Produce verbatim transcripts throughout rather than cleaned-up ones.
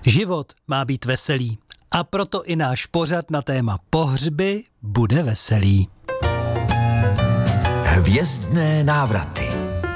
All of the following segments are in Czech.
Život má být veselý a proto i náš pořad na téma pohřby bude veselý. Hvězdné návraty.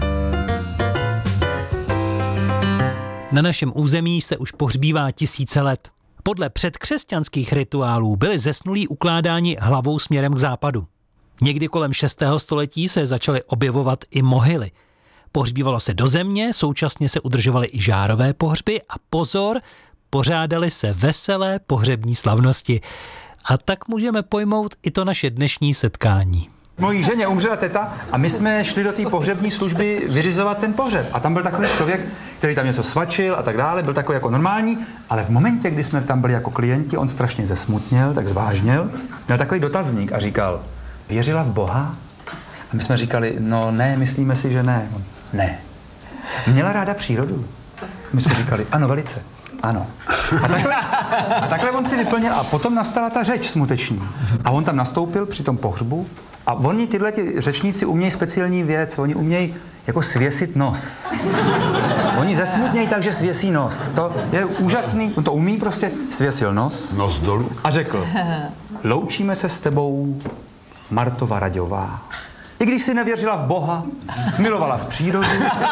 Na našem území se už pohřbívá tisíce let. Podle předkřesťanských rituálů byli zesnulí ukládáni hlavou směrem k západu. Někdy kolem šestého století se začaly objevovat i mohyly. Pohřbívalo se do země, současně se udržovaly i žárové pohřby a pozor, pořádaly se veselé pohřební slavnosti. A tak můžeme pojmout i to naše dnešní setkání. Mojí ženě umřela teta a my jsme šli do té pohřební služby vyřizovat ten pohřeb. A tam byl takový člověk, který tam něco svačil a tak dále, byl takový jako normální, ale v momentě, kdy jsme tam byli jako klienti, on strašně zesmutněl, tak zvážněl, měl takový dotazník a říkal, věřila v Boha? A my jsme říkali, no ne, myslíme si, že ne. On, ne. Měla ráda přírodu? My jsme říkali, ano, velice. Ano. A takhle, a takhle on si vyplnil a potom nastala ta řeč smuteční. A on tam nastoupil při tom pohřbu a oni tyhle ti řečníci umějí speciální věc, oni umějí jako svěsit nos. Oni zesmutnějí tak, že svěsí nos. To je úžasný, on to umí prostě, svěsil nos. Nos dolů. A řekl, loučíme se s tebou, Martova Raďová. I když si nevěřila v Boha, milovala z přírodu.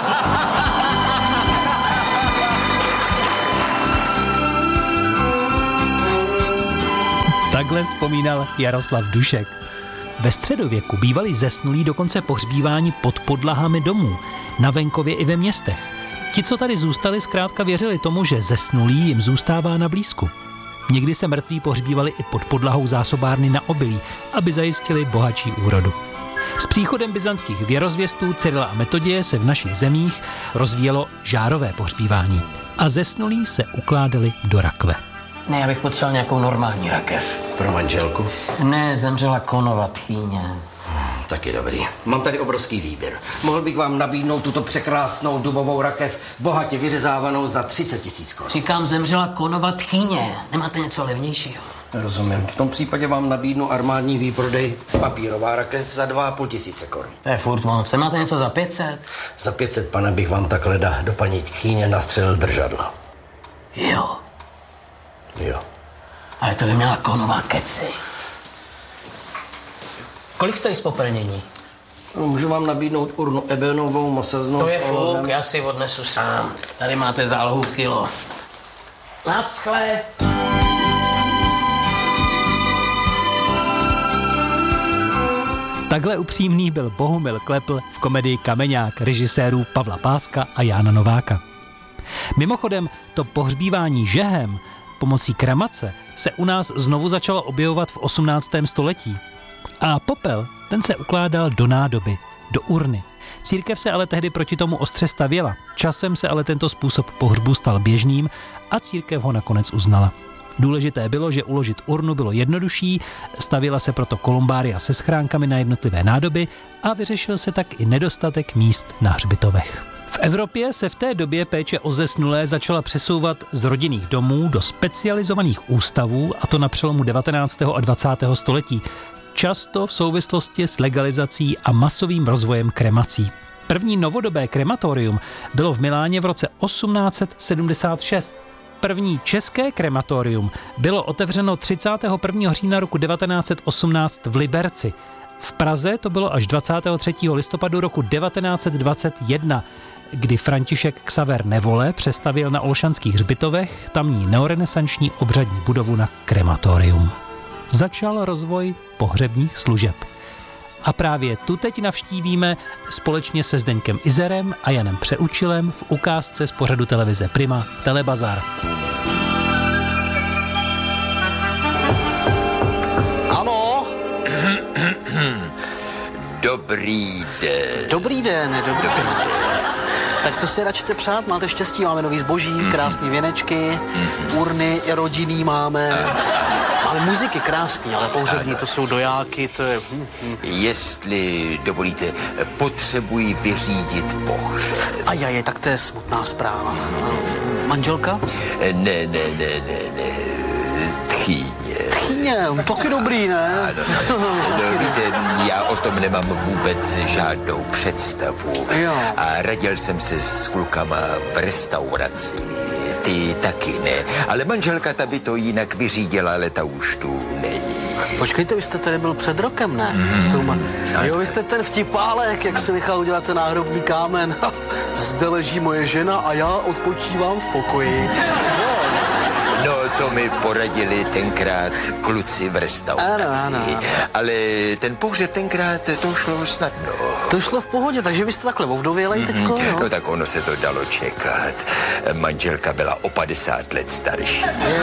Takhle vzpomínal Jaroslav Dušek. Ve středověku bývali zesnulí dokonce pohřbíváni pod podlahami domů, na venkově i ve městech. Ti, co tady zůstali, zkrátka věřili tomu, že zesnulý jim zůstává na blízku. Někdy se mrtví pohřbívali i pod podlahou zásobárny na obilí, aby zajistili bohatší úrodu. S příchodem byzantských věrozvěstů Cyrila a Metoděje se v našich zemích rozvíjelo žárové pohřbívání a zesnulí se ukládali do rakve. Ne, já bych potřeboval nějakou normální rakev. Pro manželku? Ne, zemřela konova tchýně. Hmm, taky dobrý. Mám tady obrovský výběr. Mohl bych vám nabídnout tuto překrásnou dubovou rakev, bohatě vyřezávanou za třicet tisíc korun. Říkám, zemřela konova tchýně. Nemáte něco levnějšího? Rozumím. V tom případě vám nabídnu armádní výprodej, papírová rakev za dva a půl tisíce korun. To je furt moc. Máte něco za pět set? Za pět set, pane, bych vám takhle da do paní tchýně nastřelil držadla. Jo. Jo. Ale to by měla konova keci. Kolik stojí spopelnění? No, můžu vám nabídnout urnu ebenovou, mosaznou... To je fuk, já si odnesu sám. Tady máte zálohu kilo. Naschle. Takhle upřímný byl Bohumil Klepl v komedii Kameňák režisérů Pavla Páska a Jána Nováka. Mimochodem, to pohřbívání žehem pomocí kremace se u nás znovu začalo objevovat v osmnáctém století. A popel, ten se ukládal do nádoby, do urny. Církev se ale tehdy proti tomu ostře stavěla. Časem se ale tento způsob pohřbu stal běžným a církev ho nakonec uznala. Důležité bylo, že uložit urnu bylo jednodušší, stavěla se proto kolumbária se schránkami na jednotlivé nádoby a vyřešil se tak i nedostatek míst na hřbitovech. V Evropě se v té době péče o zesnulé začala přesouvat z rodinných domů do specializovaných ústavů, a to na přelomu devatenáctého a dvacátého století, často v souvislosti s legalizací a masovým rozvojem kremací. První novodobé krematorium bylo v Miláně v roce osmnáct set sedmdesát šest. První české krematorium bylo otevřeno třicátého prvního října roku devatenáct set osmnáct v Liberci. V Praze to bylo až dvacátého třetího listopadu roku devatenáct set dvacet jedna, kdy František Xaver Nevole přestavěl na Olšanských hřbitovech tamní neorenesanční obřadní budovu na krematorium. Začal rozvoj pohřebních služeb. A právě tu teď navštívíme společně se Zdeňkem Izerem a Janem Přeučilem v ukázce z pořadu televize Prima Telebazar. Ano? Dobrý den. Dobrý den, dobrý den. Tak co si radšíte přát? Máte štěstí, máme nový zboží, krásné věnečky, urny rodinný máme. Máme muziky krásný, ale pohřební to jsou dojáky, to je... Jestli dovolíte, potřebuji vyřídit pohřeb. Ajaj, tak to je smutná zpráva. Manželka? Ne, ne, ne, ne, ne. Tchýně. jedině, taky dobrý, ne? Ano, no, víte, já o tom nemám vůbec žádnou představu. Jo. A radil jsem se s klukama v restauraci. Ty taky ne. Ale manželka ta by to jinak vyřídila, ale ta už tu není. Počkejte, vy jste tady byl před rokem, ne? Mm. Jo, vy jste ten vtipálek, jak si nechal udělat ten náhrobní kámen. Zde leží moje žena a já odpočívám v pokoji. No, to mi poradili tenkrát kluci v restauraci. Ano, ano. Ale ten pohřeb tenkrát, to šlo snadno. To šlo v pohodě, takže vy jste takhle ovdovělej teďko, Mm-hmm. jo? No tak ono se to dalo čekat. Manželka byla o padesát let starší.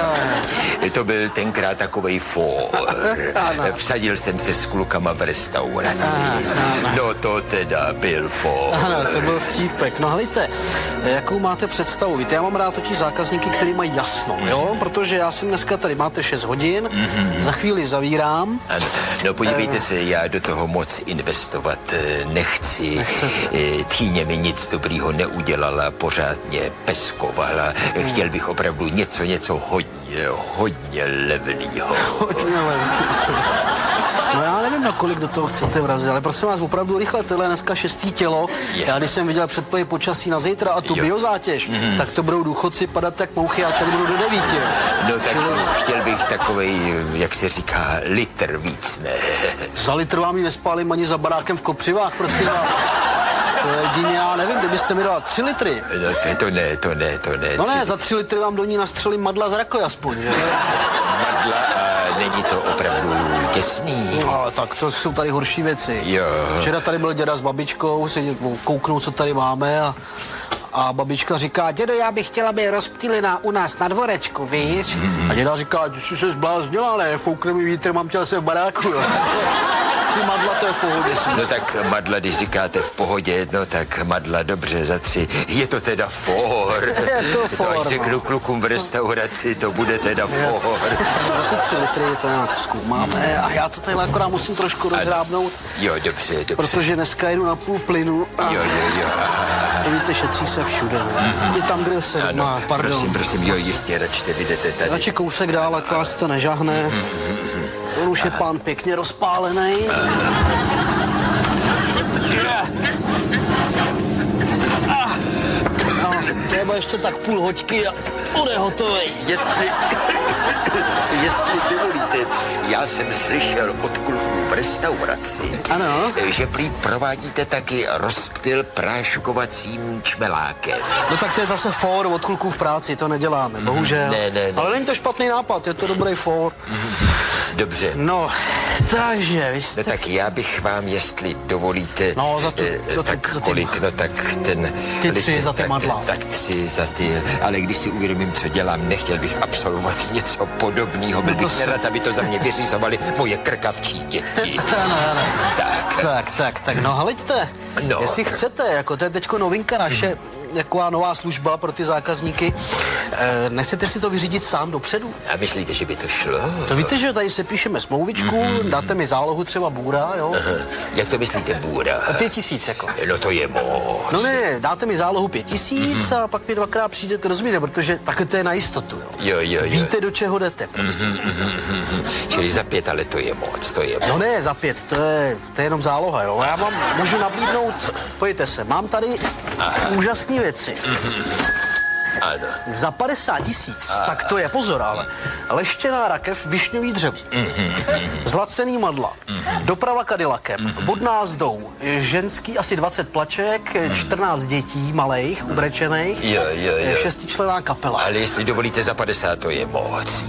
Jo. To byl tenkrát takovej fór. Vsadil jsem se s klukama v restauraci. No to teda byl fór. Ano, to byl vtípek. No helejte, jakou máte představu? Víte, já mám rád totiž zákazníky, který mají jasno, jo? Protože já jsem dneska tady, máte šest hodin, mm-hmm. za chvíli zavírám. Ano. No podívejte uh, se, já do toho moc investovat nechci. Nechcete. Týně mi nic dobrýho neudělala, pořád mě peskovala. Hmm. Chtěl bych opravdu něco, něco hodně, hodně levnýho. Hodně levnýho. No já nevím, na kolik do toho chcete vrazit, ale prosím vás, opravdu rychle, tohle je dneska šestý tělo. Yeah. Já když jsem viděl předpověď počasí na zítra a tu jo. biozátěž, mm-hmm. tak to budou důchodci padat jak mouchy a tady budou do devíti. No tak Čili... chtěl bych takovej, jak se říká, litr víc, ne? Za litr vám ji nespálím ani za barákem v Kopřivách, prosím vás. To je jedině, já nevím, kdybyste mi dala tři litry. No to, to ne, to ne, to ne. No ne, za tři litry vám do ní nastřelím madla z rakoj aspoň, že? Madla a není to opravdu těsný. No, tak to jsou tady horší věci. Jo. Včera tady byl děda s babičkou, se kouknou, co tady máme a, a babička říká, dědo, já bych chtěla být rozptýlená u nás na dvorečku, víš? Mm. A děda říká, ty jsi se zbláznila, ne, foukne mi vítr, mám chtěl se v baráku, jo. Ty madla, to je v pohodě. No tak madla, když říkáte v pohodě, no tak madla, dobře, za tři. Je to teda for. Je to for. To až řeknu klukům v restauraci, to bude teda yes. for. Za ty tři litry to nějak zkoumáme a já to tady akorát musím trošku rozhrábnout. Jo, dobře, dobře. Protože dneska jdu na půl plynu. A... Jo, jo, jo. To víte, šetří se všude. Mm-hmm. I tam, kde se ano, má, pardon. Prosím, prosím, jo, jistě, račte, vidíte tady. Radši kousek dál, ať vás to nežahne. Mm-hmm. On už je pán pěkně rozpálený. No, třeba ještě tak půl hoďky a bude hotový. Jestli, jestli dovolíte, já jsem slyšel od kluků v restauraci, ano. že prý provádíte taky rozptyl práškovacím čmelákem. No tak to je zase for od kluků v práci, to neděláme, bohužel. Ne, ne, ne. Ale není to špatný nápad, je to dobrý for. Dobře. No, takže vy jste... No tak já bych vám, jestli dovolíte... No, za tu... Eh, za tak tu, kolik, za no tak ten... Ty tři litr, za ty tak, madla. Tak tři za ty, ale když si uvědomím, co dělám, nechtěl bych absolvovat něco podobného. Byl bych nerad, aby to za mě vyřizovali moje krkavčí děti. Ano, ano. Tak. Tak, tak, tak, no hleďte, No. jestli chcete, jako to je teďko novinka naše, jaková nová služba pro ty zákazníky, e, nechcete si to vyřídit sám dopředu? A myslíte, že by to šlo? To víte, že tady se píšeme smlouvičku, mm-hmm. dáte mi zálohu třeba bůra, jo? Aha. Jak to myslíte bůra? O pět tisíc, jako. No to je moc. No ne, dáte mi zálohu pět tisíc mm-hmm. a pak mi dvakrát přijdete, rozumíte, protože takhle to je na jistotu, jo? Jo, jo, jo. Víte, do čeho jdete, prostě. Mm-hmm, mm-hmm. Čili za pět, ale to je moc, to je moc. No ne, za pět, to je, to je jenom záloha, jo? Já vám můžu nabídnout, pojďte se, mám tady úžasné věci. Ano. Za padesát tisíc, tak to je, pozor, ale leštěná rakev, višňový dřevo, zlacený madla, doprava Cadillacem, vodná zdou, ženský asi dvacet plaček, čtrnáct dětí malejch, ubrečených, jo, jo, jo. šestičlenná kapela. Ale jestli dovolíte, za padesát to je moc.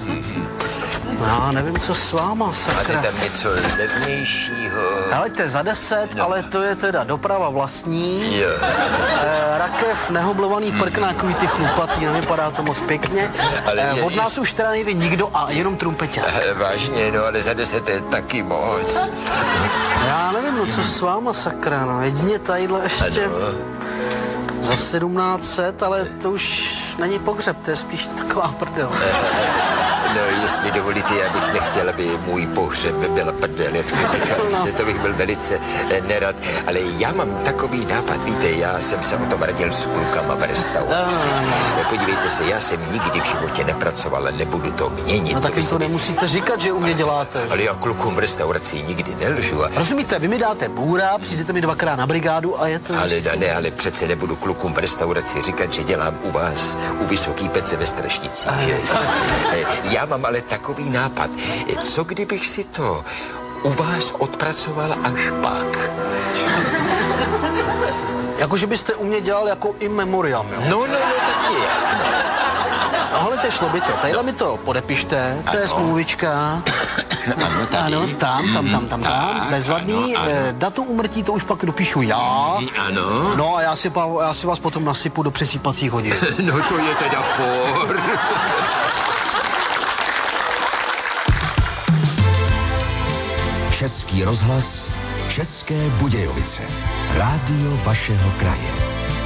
Já nevím, co s váma, sakra. Máte tam něco levnějšího? Helejte, za deset, no. Ale to je teda doprava vlastní. Jo. E, rakev, nehoblovaný prknákový ty chlupatý, nevypadá to moc pěkně. Ale e, od nás je... už teda nejde nikdo a jenom trumpeťák. Vážně, no ale za deset je taky moc. Já nevím, no co s váma, sakra, no jedině tadyhle ještě ano. Za sedmnáct set, ale to už není pohřeb, to je spíš taková prdel. No, jestli dovolíte, já bych nechtěl, aby můj pohřeb byl prdel, jak jste říkal, víte, to bych byl velice nerad, ale já mám takový nápad, víte, já jsem se o tom radil s klukama v restauraci. Podívejte se, já jsem nikdy v životě nepracoval, ale nebudu to měnit. No tak jim to nemusíte říkat, že u mě děláte. Ale já klukům v restauraci nikdy nelžu. A... Rozumíte, vy mi dáte bůra, přijdete mi dvakrát na brigádu a je to... Ale ne, ale přece nebudu klukům v restauraci říkat, že dělám u vás, u Vysoký Pece ve Strašnicích, že? Já mám ale takový nápad. Co kdybych si to u vás odpracoval až pak? Jakože byste u mě dělal jako in memoriam, jo? No, no, no, tak nějak, no. No, hele, šlo by to. Tadyhle mi to podepište, to je smlouvička. Ano, tady. Ano, tam, tam, tam, tam, tam, bezvadný. Ano, ano. Datum úmrtí to už pak dopíšu já. Ano. No a já si, já si vás potom nasypu do přesýpacích hodin. No to je teda for. Český rozhlas, České Budějovice. Rádio vašeho kraje.